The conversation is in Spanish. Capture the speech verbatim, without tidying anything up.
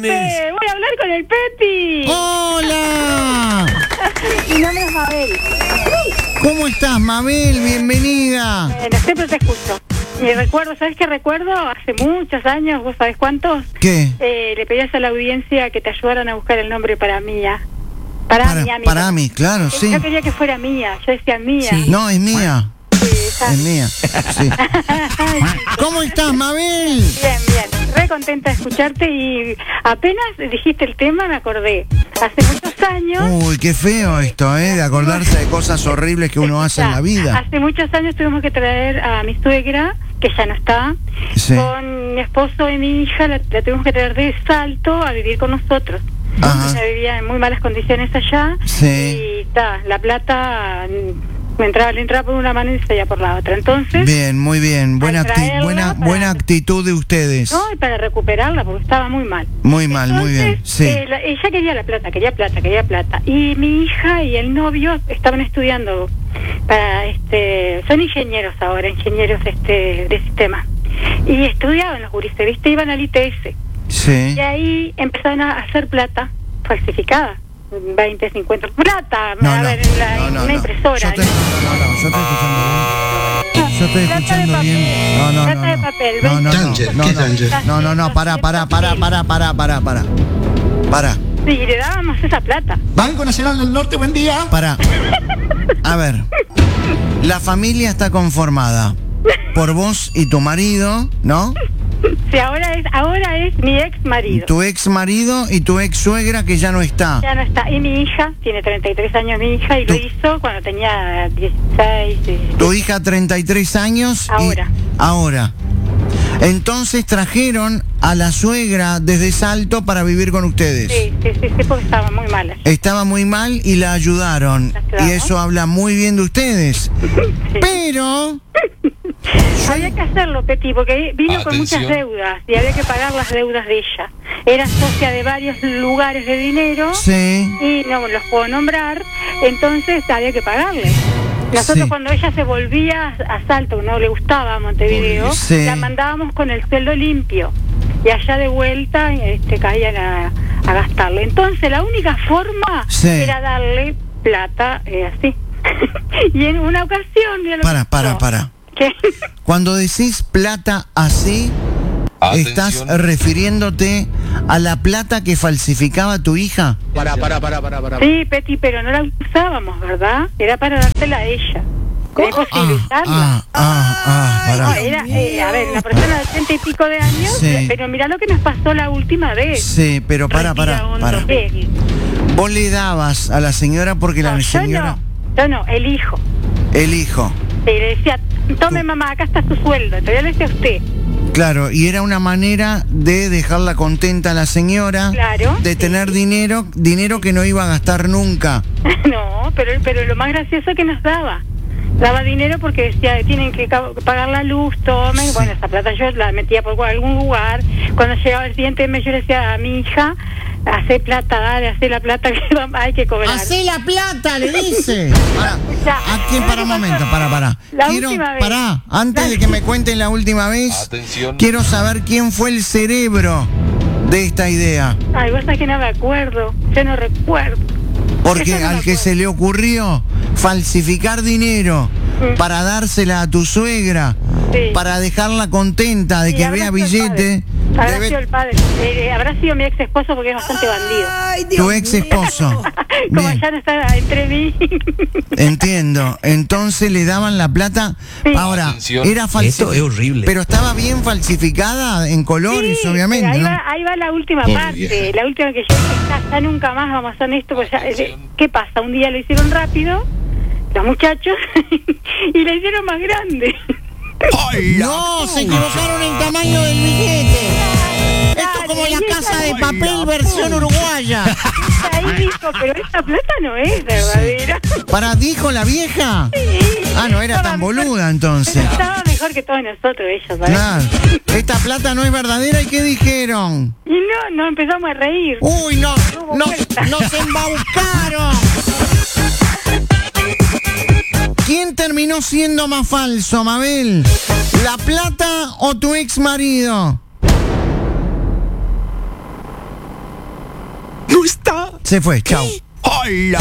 Pepe, voy a hablar con el Peti. ¡Hola! Mi nombre es Mabel. ¿Cómo estás, Mabel? Bienvenida. Bueno, siempre te escucho. Y recuerdo, ¿sabes qué recuerdo? Hace muchos años, ¿vos sabés cuántos? ¿Qué? Eh, le pedías a la audiencia que te ayudaran a buscar el nombre para Mía. Para, Para, Mía, para mí, claro, sí. Yo quería que fuera Mía, yo decía Mía. Sí. No, es mía. Sí, esa. Es mía. Sí. ¿Cómo estás, Mabel? Bien, bien. Re contenta de escucharte y apenas dijiste el tema me acordé. Hace muchos años... Uy, qué feo esto, ¿eh? De acordarse de cosas horribles que uno hace en la vida. Hace muchos años tuvimos que traer a mi suegra, que ya no está, Sí. con mi esposo y mi hija, la, la tuvimos que traer de Salto a vivir con nosotros. Ajá. Ella vivía en muy malas condiciones allá. Sí. Y ta, la plata mm, me entraba, le entraba por una mano y salía por la otra. Entonces... Bien, muy bien. Buena, Al acti- traerla buena, para- buena actitud de ustedes. No, y para recuperarla, porque estaba muy mal. Muy mal, muy bien. Entonces, Sí. eh, la- ella quería la plata, quería plata, quería plata. Y mi hija y el novio estaban estudiando para, este, son ingenieros ahora, ingenieros este de sistemas. Y estudiaban los gurises, ¿viste? Iban al I T S. Sí. Y ahí empezaron a hacer plata falsificada. veinte, cincuenta, plata, No, a no, ver, la- no, no, una no. impresora. Yo te, no, no, no, yo estoy escuchando bien. Yo estoy Plata de escuchando papel. bien. No, no, no. Plata de no. papel, No, no, no. Danger, No, ¿qué no. danger? No, no, no, para, para, para, para, para, para, para. Para, Sí, y le dábamos esa plata. Banco Nacional del Norte, buen día. para. A ver. La familia está conformada por vos y tu marido, ¿no? Sí, ahora es, ahora es mi ex marido. Tu ex marido y tu ex suegra que ya no está. Ya no está. Y mi hija, tiene treinta y tres años mi hija, y lo Tu- hizo cuando tenía dieciséis. diecisiete. Tu hija treinta y tres años. y- Ahora. Ahora. Entonces trajeron a la suegra desde Salto para vivir con ustedes. Sí, sí, sí, sí, porque estaba muy mala. Estaba muy mal y la ayudaron. La ayudaron. Y eso habla muy bien de ustedes. Sí. Pero... Había que hacerlo, Peti, porque vino con muchas Atención. deudas y había que pagar las deudas de ella. Era socia de varios lugares de dinero Sí. y no los puedo nombrar, entonces había que pagarle. Nosotros Sí. cuando ella se volvía a Salto, no le gustaba Montevideo, Sí. la mandábamos con el sueldo limpio y allá de vuelta este, caían a, a gastarle. Entonces la única forma Sí. era darle plata eh, así. Y en una ocasión... mira lo Para, que para, pasó. para. ¿Qué? Cuando decís plata así, ¿estás Atención. refiriéndote a la plata que falsificaba tu hija? Para, para, para, para, para. Sí, Peti, pero no la usábamos, ¿verdad? Era para dársela a ella. Era imposible usarla. ah, ah, ah, No, pará. era, eh, a ver, una persona de ochenta y pico de años, Sí. pero mirá lo que nos pasó la última vez. Sí, pero para, para, para. Sí. Vos le dabas a la señora porque No, la yo señora... no, yo no, el hijo. El hijo. Sí, le decía, tome mamá, acá está su sueldo. Todavía le decía a usted. Claro, y era una manera de dejarla contenta a la señora, Claro, de sí. tener dinero, dinero que no iba a gastar nunca. No, pero, pero lo más gracioso que nos daba. Daba dinero porque decía, tienen que ca- pagar la luz, tomen. Sí. Bueno, esa plata yo la metía por algún lugar. Cuando llegaba el siguiente mes yo le decía a mi hija, hace plata, dale, hace la plata que hay que cobrar. ¡Hacé la plata! Le dice. Para, Ya. aquí, para un momento, para, para. La Quiero, última vez. pará, antes de que me cuenten la última vez, Atención. quiero saber quién fue el cerebro de esta idea. Ay, vos sabés que no me acuerdo, yo no recuerdo. Porque Eso no me al que acuerdo. se le ocurrió falsificar dinero Mm. para dársela a tu suegra, Sí. para dejarla contenta de Sí, que habrá vea sido el billete, padre. Habrá debe- sido el padre. Eh, habrá sido mi ex esposo porque es bastante bandido. tu ex esposo. Como Bien, ya no está entre mí. entiendo. Entonces le daban la plata. Sí. Ahora, Atención. era falsificada. Esto es horrible. Pero estaba bien falsificada en colores, Sí, obviamente, pero ahí, ¿no? va, ahí va la última Muy parte, bien. la última que yo dije, ya, ya nunca más vamos a hacer esto. Pues ya, eh, Atención. ¿qué pasa? Un día lo hicieron rápido, los muchachos, y la hicieron más grande. No, se equivocaron en tamaño del billete. Esto es como la casa de papel versión uruguaya. Ahí dijo, pero esta plata no es verdadera. ¿Para dijo la vieja? Ah, no era Estaba tan mejor- boluda entonces. Estaba mejor que todos nosotros, ellos, ¿sabes? Claro. Esta plata no es verdadera, ¿y qué dijeron? Y no, no empezamos a reír. Uy, no, Hubo nos, vuelta. nos embaucaron. ¿Quién terminó siendo más falso, Mabel? ¿La plata o tu ex marido? No está. Se fue, chao. Hola.